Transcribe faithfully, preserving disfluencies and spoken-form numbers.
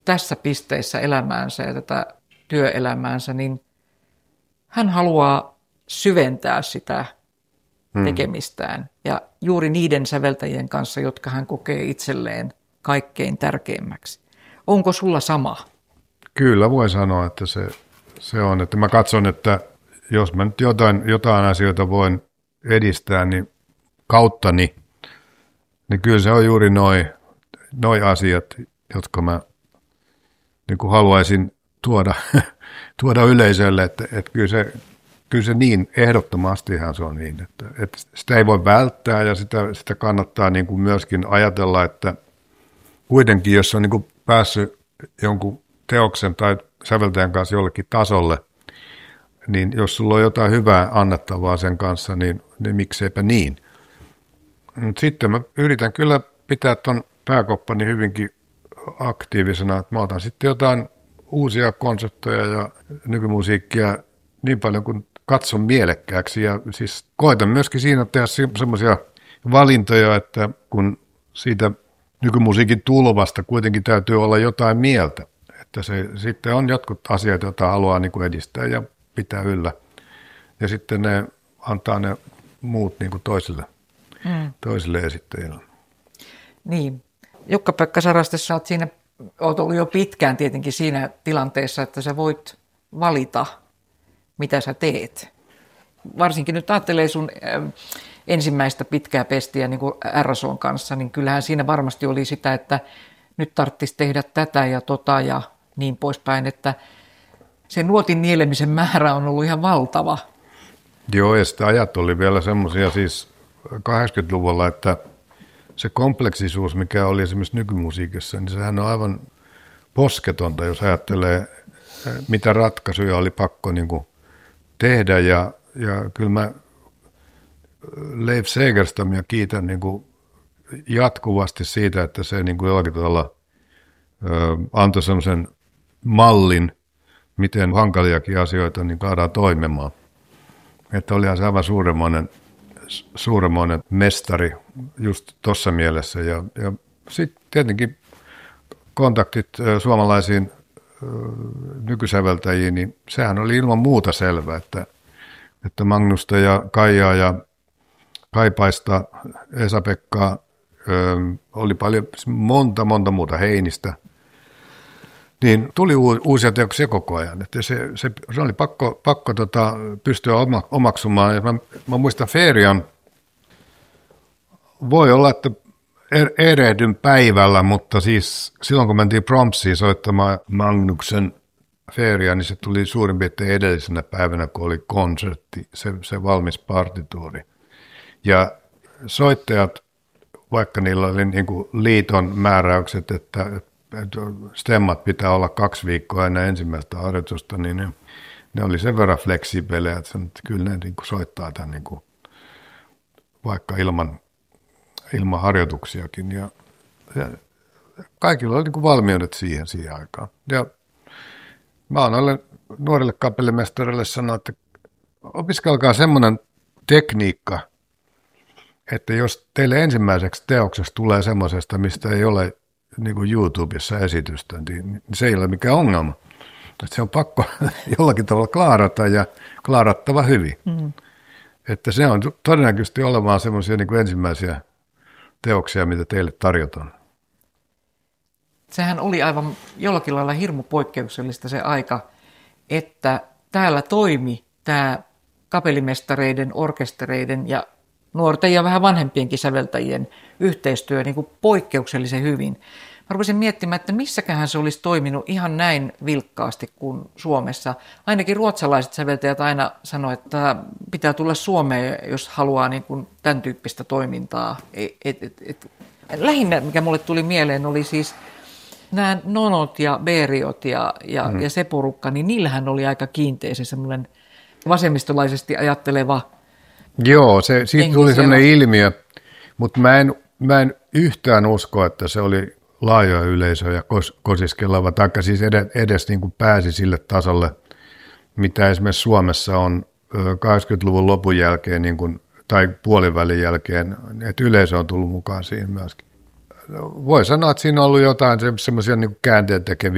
tässä pisteessä elämäänsä ja tätä työelämäänsä, niin hän haluaa syventää sitä Hmm. tekemistään. Ja juuri niiden säveltäjien kanssa, jotka hän kokee itselleen kaikkein tärkeimmäksi. Onko sulla sama? Kyllä voi sanoa, että se, se on. Että mä katson, että jos mä nyt jotain, jotain asioita voin edistää, niin kauttani, niin kyllä se on juuri noi, noi asiat, jotka mä niin kuin haluaisin tuoda, tuoda yleisölle, että, että kyllä, se, kyllä se niin, ehdottomastihan se on niin, että, että sitä ei voi välttää ja sitä, sitä kannattaa niin kuin myöskin ajatella, että kuitenkin jos on niin kuin päässyt jonkun teoksen tai säveltäjän kanssa jollekin tasolle, niin jos sulla on jotain hyvää annettavaa sen kanssa, niin, niin mikseipä niin. Mut sitten mä yritän kyllä pitää ton pääkoppani hyvinkin aktiivisena, että mä otan sitten jotain uusia konsepteja ja nykymusiikkia niin paljon kuin katson mielekkääksi. Ja siis koitan myöskin siinä tehdä semmoisia valintoja, että kun siitä nykymusiikin tulvasta kuitenkin täytyy olla jotain mieltä, että se sitten on jotkut asiat, joita haluaa niin kuin edistää ja pitää yllä. Ja sitten ne antaa ne muut niin kuin toisille, mm. toisille esittäjille. Niin. Jukka-Pekka Saraste, sä oot siinä, oot ollut jo pitkään tietenkin siinä tilanteessa, että sä voit valita, mitä sä teet. Varsinkin nyt ajattelee sun ensimmäistä pitkää pestiä niin kuin R S O:n kanssa, niin kyllähän siinä varmasti oli sitä, että nyt tarvitsisi tehdä tätä ja tota ja niin poispäin, että se nuotin nielemisen määrä on ollut ihan valtava. Joo, ja sitä ajat oli vielä semmoisia siis kahdeksankymmentäluvulla, että se kompleksisuus, mikä oli esimerkiksi nykymusiikissa, niin sehän on aivan posketonta, jos ajattelee, mitä ratkaisuja oli pakko niin kuin tehdä. Ja, ja kyllä mä Leif Segerstamia kiitän niin kuin jatkuvasti siitä, että se niin kuin jollakin tavalla ö, antoi semmoisen mallin, miten hankaliakin asioita niin saadaan toimimaan. Että olihan se aivan suuremmoinen, suuremmoinen mestari just tuossa mielessä. Ja, ja sitten tietenkin kontaktit suomalaisiin nykysäveltäjiin, niin sehän oli ilman muuta selvä, että, että Magnusta ja Kaijaa ja Kaipaista, Esa-Pekkaa, ö, oli paljon, monta, monta muuta Heinistä, niin tuli uusia teoksia koko ajan. Että se, se, se oli pakko, pakko tota, pystyä omaksumaan. Ja mä, mä muistan Ferian, voi olla, että erehdyn päivällä, mutta siis silloin kun mentiin Prompsiin soittamaan Magnuksen Feria, niin se tuli suurin piirtein edellisenä päivänä, kun oli konsertti, se, se valmis partituuri. Ja soittajat, vaikka niillä oli niin kuin liiton määräykset, että stemmat pitää olla kaksi viikkoa ennen ensimmäistä harjoitusta, niin ne, ne oli sen verran fleksibelejä, että, että kyllä ne niin kuin soittaa tämän niin kuin, vaikka ilman, ilman harjoituksiakin. Ja, ja kaikilla oli niin kuin valmiudet siihen, siihen aikaan. Ja mä oon alle nuorille kapellimestareille sanonut, että opiskelkaa semmoinen tekniikka, että jos teille ensimmäiseksi teoksessa tulee semmoisesta, mistä ei ole niin kuin YouTubessa esitystä, niin se ei ole mikään ongelma. Että se on pakko jollakin tavalla klaarata ja klaarattava hyvin. Mm. Että se on todennäköisesti olemaan semmoisia niin kuin ensimmäisiä teoksia, mitä teille tarjotaan. Sehän oli aivan jollakin lailla hirmu poikkeuksellista se aika, että täällä toimi tämä kapellimestareiden, orkestereiden ja nuorten ja vähän vanhempienkin säveltäjien yhteistyö niin kuin poikkeuksellisen hyvin. Mä rupesin miettimään, että missäköhän se olisi toiminut ihan näin vilkkaasti kuin Suomessa. Ainakin ruotsalaiset säveltäjät aina sanoivat, että pitää tulla Suomeen, jos haluaa niin kuin tämän tyyppistä toimintaa. Et, et, et. Lähinnä, mikä mulle tuli mieleen, oli siis nämä Nonot ja Beeriot ja, ja, mm. ja se porukka, niin niillähän oli aika kiinteä se semmoinen vasemmistolaisesti ajatteleva. Joo, se, siitä tuli sellainen ilmiö, mutta mä en, mä en yhtään usko, että se oli laajoja yleisöjä kos, kosiskeleva, taikka siis edes, edes niin kuin pääsi sille tasolle, mitä esimerkiksi Suomessa on kahdeksankymmentäluvun lopun jälkeen niin kuin, tai puolivälin jälkeen, että yleisö on tullut mukaan siihen myöskin. Voi sanoa, että siinä on ollut jotain semmoisia niin kuin käänteen tekeviä